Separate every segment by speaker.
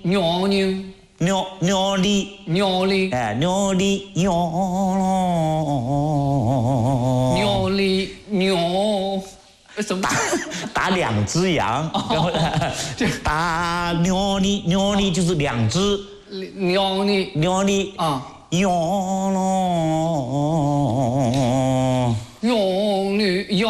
Speaker 1: 鸟呢？
Speaker 2: 鸟里，
Speaker 1: 鸟里，
Speaker 2: 哎，鸟里鸟，
Speaker 1: 鸟里鸟，什么？
Speaker 2: 打两只羊，然后打鸟里就是两只，
Speaker 1: 鸟呢？
Speaker 2: 鸟里
Speaker 1: 啊，
Speaker 2: 羊咯，
Speaker 1: 鸟呢？鸟。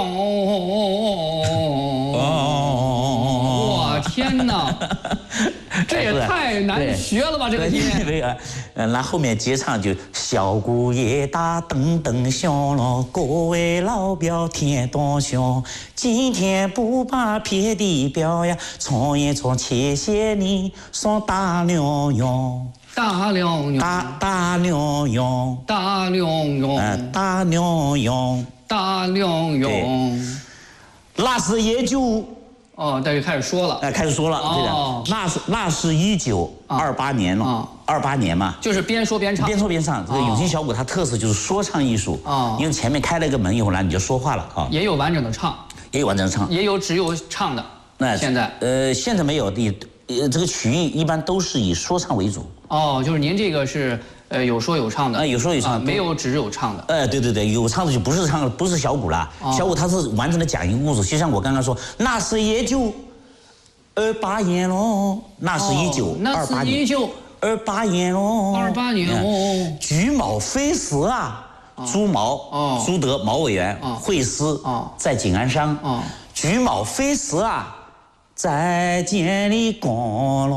Speaker 1: 我天哪！这也太难学了吧！这个音，
Speaker 2: 这个，那后面接唱就小鼓也打，噔噔响了，各位老表听多响，今天不把别的表呀，唱一唱，谢谢你，说大鸟羊，
Speaker 1: 大鸟羊，
Speaker 2: 大鸟羊，
Speaker 1: 大鸟羊，
Speaker 2: 大鸟羊，
Speaker 1: 大鸟羊，
Speaker 2: 那是也就。
Speaker 1: 哦，这就开始说了，
Speaker 2: 开始说了，对的，那是1928年了，28年嘛，
Speaker 1: 就是边说边唱，
Speaker 2: 边说边唱。这个永兴小鼓它特色就是说唱艺术因为前面开了一个门以后呢，你就说话了啊，
Speaker 1: 也有完整的唱，
Speaker 2: 也有完整的唱，
Speaker 1: 也有只有唱的。那现在
Speaker 2: 现在没有这个曲艺一般都是以说唱为主。
Speaker 1: 哦，就是您这个是有说有唱的，
Speaker 2: 有说有唱，
Speaker 1: 没有只有唱的。
Speaker 2: 对，有唱的就不是唱，不是小鼓了。小鼓它是完整的讲一个故事，就像我刚刚说，那是也就28年喽，那是1928年，28年喽
Speaker 1: ，28年哦。
Speaker 2: 菊毛飞时啊，朱毛，朱德毛委员会师在景安山，菊毛飞时啊。再见你光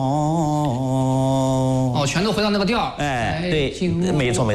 Speaker 2: 喽！
Speaker 1: 全都回到那个调。
Speaker 2: 对，没错。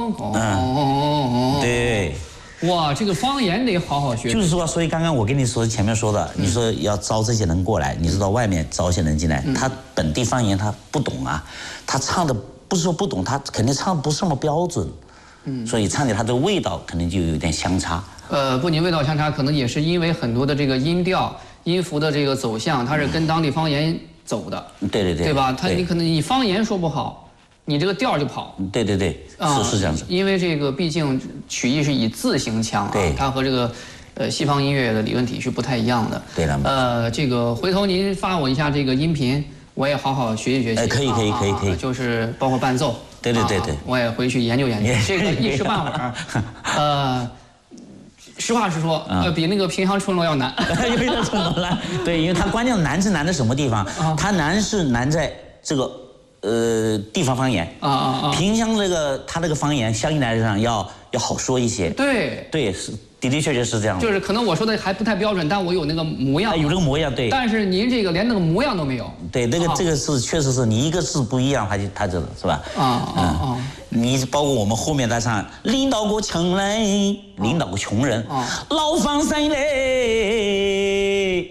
Speaker 2: 对。
Speaker 1: 哇，这个方言得好好学。
Speaker 2: 就是说，所以刚刚我跟你说前面说的，你说要招这些人过来，你知道外面招一些人进来，他本地方言他不懂啊，他唱的不是说不懂，他肯定唱不是那么标准，所以唱起他的味道肯定就有点相差。
Speaker 1: 不仅味道相差，可能也是因为很多的这个音调。音符的这个走向，它是跟当地方言走的，对吧？你可能你方言说不好，你这个调就跑。
Speaker 2: 对，是这样子。
Speaker 1: 因为这个毕竟曲艺是以字形腔它和这个西方音乐的理论体系不太一样的。
Speaker 2: 对了。
Speaker 1: 这个回头您发我一下这个音频，我也好好学习。
Speaker 2: 可以。
Speaker 1: 就是包括伴奏。
Speaker 2: 对。
Speaker 1: 我也回去研究这个一时半会儿。实话实说，比那个平阳春罗要难。
Speaker 2: 比那春罗难，对，因为它关键难是难在什么地方？它难是难在这个地方方言萍乡它那个方言相应来讲要好说一些。对，是的确是这样。
Speaker 1: 就是可能我说的还不太标准，但我有那个模样。
Speaker 2: 有这个模样，对。
Speaker 1: 但是您这个连那个模样都没有。对，
Speaker 2: 这个是确实是你一个字不一样，它这个是吧？你包括我们后面在唱领导过穷人，领导过穷人，老方生嘞，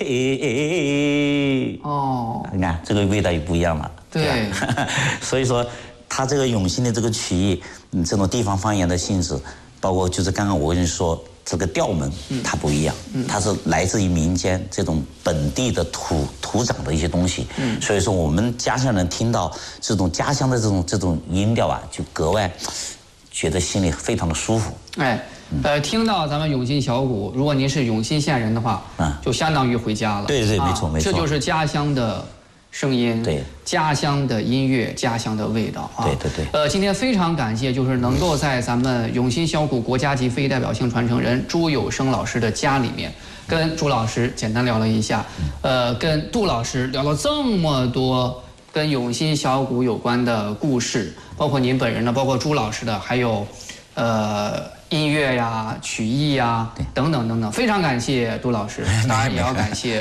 Speaker 2: 你看这个味道也不一样了。
Speaker 1: 对，
Speaker 2: 所以说他这个永兴的这个曲艺，这种地方方言的性质，包括就是刚刚我跟你说这个调门，它不一样，它是来自于民间这种本地的土长的一些东西，所以说我们家乡人听到这种家乡的这种音调啊，就格外觉得心里非常的舒服。
Speaker 1: 听到咱们永兴小鼓，如果您是永兴县人的话，就相当于回家了。
Speaker 2: 对，没错。
Speaker 1: 这就是家乡的声音，
Speaker 2: 对，
Speaker 1: 家乡的音乐，家乡的味道
Speaker 2: 对。
Speaker 1: 今天非常感谢，就是能够在咱们永兴小鼓国家级非代表性传承人朱有生老师的家里面，跟朱老师简单聊了一下，跟杜老师聊了这么多跟永兴小鼓有关的故事，包括您本人的，包括朱老师的，还有音乐呀、曲艺呀等等，非常感谢杜老师，当然也要感谢。